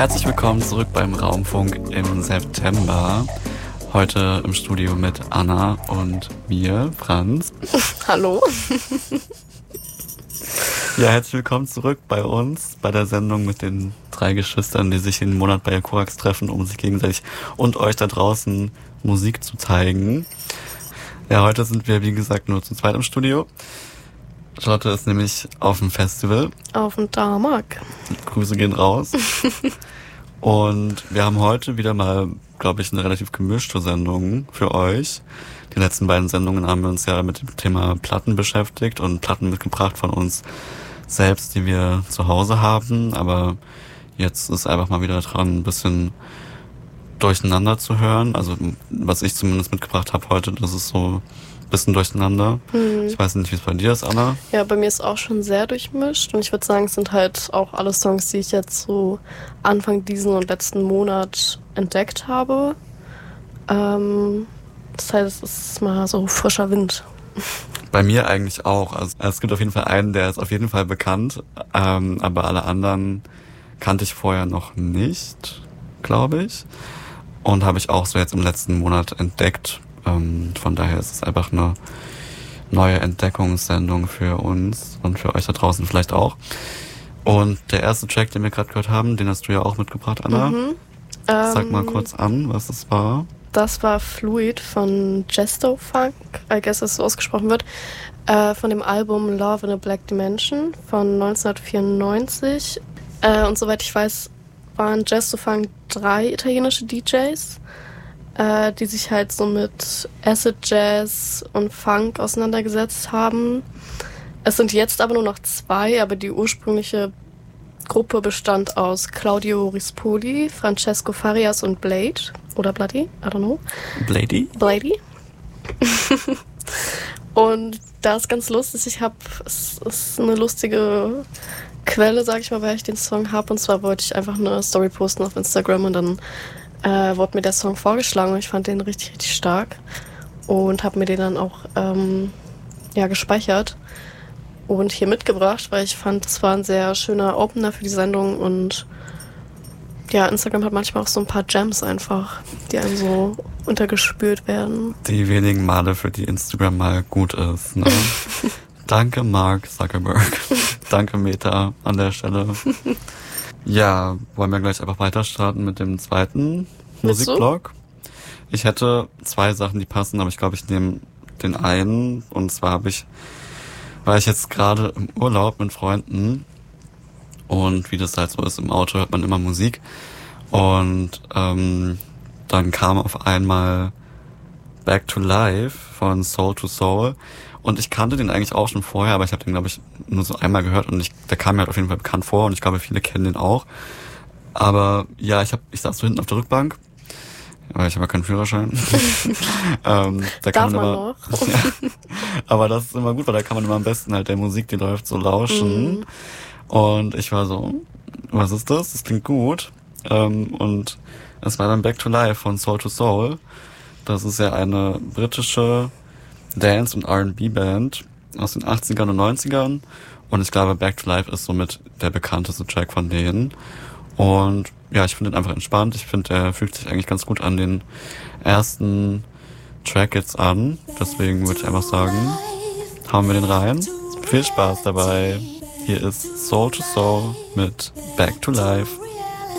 Herzlich willkommen zurück beim Raumfunk im September. Heute im Studio mit Anna und mir, Franz. Hallo. Ja, herzlich willkommen zurück bei uns, bei der Sendung mit den 3 Geschwistern, die sich jeden Monat bei Korax treffen, um sich gegenseitig und euch da draußen Musik zu zeigen. Ja, heute sind wir, wie gesagt, nur zu zweit im Studio. Charlotte ist nämlich auf dem Festival. Auf dem Tarmac. Grüße gehen raus. Und wir haben heute wieder mal, glaube ich, eine relativ gemischte Sendung für euch. Die letzten beiden Sendungen haben wir uns ja mit dem Thema Platten beschäftigt und Platten mitgebracht von uns selbst, die wir zu Hause haben. Aber jetzt ist einfach mal wieder dran, ein bisschen durcheinander zu hören. Also was ich zumindest mitgebracht habe heute, das ist so ein bisschen durcheinander. Ich weiß nicht, wie es bei dir ist, Anna. Ja, bei mir ist auch schon sehr durchmischt. Und ich würde sagen, es sind halt auch alle Songs, die ich jetzt so Anfang diesen und letzten Monat entdeckt habe. Das heißt, es ist mal so frischer Wind. Bei mir eigentlich auch. Also es gibt auf jeden Fall einen, der ist auf jeden Fall bekannt, aber alle anderen kannte ich vorher noch nicht, glaube ich. Und habe ich auch so jetzt im letzten Monat entdeckt. Von daher ist es einfach eine neue Entdeckungssendung für uns und für euch da draußen vielleicht auch. Und der erste Track, den wir gerade gehört haben, den hast du ja auch mitgebracht, Anna. Sag mal kurz an, was das war. Das war Fluid von Jesto Funk, I guess, dass es so ausgesprochen wird, von dem Album Love in a Black Dimension von 1994. Und soweit ich weiß, waren Jesto Funk 3 italienische DJs, die sich halt so mit Acid Jazz und Funk auseinandergesetzt haben. Es sind jetzt aber nur noch 2, aber die ursprüngliche Gruppe bestand aus Claudio Rispoli, Francesco Farias und Blade. Oder Bloody, I don't know. Blady? Und da ist ganz lustig, es ist eine lustige Quelle, sag ich mal, weil ich den Song habe. Und zwar wollte ich einfach eine Story posten auf Instagram und dann wurde mir der Song vorgeschlagen und ich fand den richtig, richtig stark. Und habe mir den dann auch gespeichert und hier mitgebracht, weil ich fand, das war ein sehr schöner Opener für die Sendung. Und ja, Instagram hat manchmal auch so ein paar Gems einfach, die einem so untergespült werden. Die wenigen Male, für die Instagram mal gut ist, ne? Danke, Mark Zuckerberg. Danke, Meta, an der Stelle. Ja, wollen wir gleich einfach weiter starten mit dem zweiten Musikblog? Ich hätte 2 Sachen, die passen, aber ich glaube, ich nehme den einen. Und zwar war ich jetzt gerade im Urlaub mit Freunden. Und wie das halt so ist, im Auto hört man immer Musik. Und dann kam auf einmal Back to Life von Soul to Soul. Und ich kannte den eigentlich auch schon vorher, aber ich habe den, glaube ich, nur so einmal gehört. Und der kam mir halt auf jeden Fall bekannt vor. Und ich glaube, viele kennen den auch. Aber ja, ich saß so hinten auf der Rückbank. Aber ich habe ja keinen Führerschein. Da Darf kann man immer, noch? Ja, aber das ist immer gut, weil da kann man immer am besten halt der Musik, die läuft, so lauschen. Und ich war so, was ist das? Das klingt gut. Und es war dann Back to Life von Soul to Soul. Das ist ja eine britische Dance- und R&B-Band aus den 80ern und 90ern. Und ich glaube, Back to Life ist somit der bekannteste Track von denen. Und ja, ich finde den einfach entspannt. Ich finde, der fühlt sich eigentlich ganz gut an den ersten Track jetzt an. Deswegen würde ich einfach sagen, hauen wir den rein. Viel Spaß dabei. Hier ist Soul to Soul mit Back to Life.